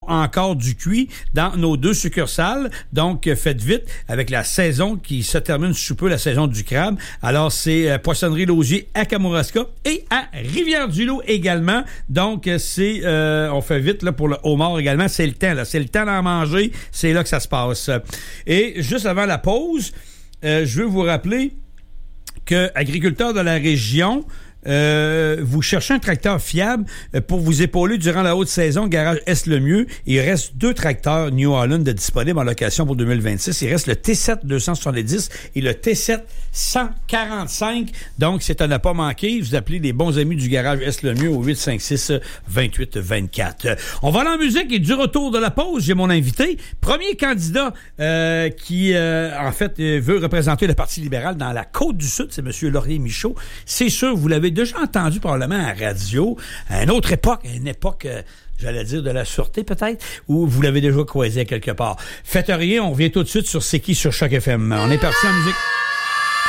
encore du cuit dans nos 2 succursales. Donc, faites vite avec la saison qui se termine sous peu, la saison du crabe. Alors, c'est Poissonnerie Laugier à Kamouraska et à Rivière-du-Loup également. Donc, c'est on fait vite là pour le homard également. C'est le temps, là. C'est le temps d'en manger. C'est là que ça se passe. Et juste avant la pause, je veux vous rappeler que agriculteurs de la région, vous cherchez un tracteur fiable pour vous épauler durant la haute saison, Garage Est-le-Mieux. Il reste 2 tracteurs New Holland disponibles en location pour 2026. Il reste le T7 270 et le T7 145. Donc, c'est à ne pas manquer. Vous appelez les bons amis du Garage Est-le-Mieux au 856-2824. On va aller en musique et du retour de la pause, j'ai mon invité. Premier candidat qui, en fait, veut représenter le Parti libéral dans la Côte-du-Sud, c'est M. Laurier Michaud. C'est sûr, vous l'avez déjà entendu probablement à la radio, à une autre époque, j'allais dire de la sûreté peut-être, ou vous l'avez déjà croisé quelque part. Faites rien, on revient tout de suite sur C'est qui sur Choc FM. On est parti en musique.